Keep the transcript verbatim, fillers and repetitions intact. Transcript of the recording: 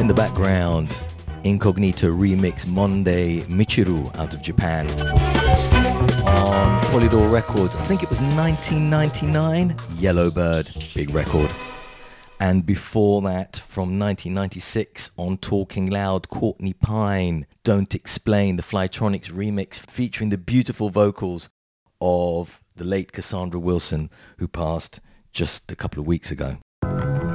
In the background, Incognito remix Monday Michiru out of Japan on Polydor Records. I think it was nineteen ninety-nine. Yellowbird, big record. And before that, from nineteen ninety-six on Talking Loud, Courtney Pine, Don't Explain, the Flytronics remix featuring the beautiful vocals of the late Cassandra Wilson, who passed just a couple of weeks ago.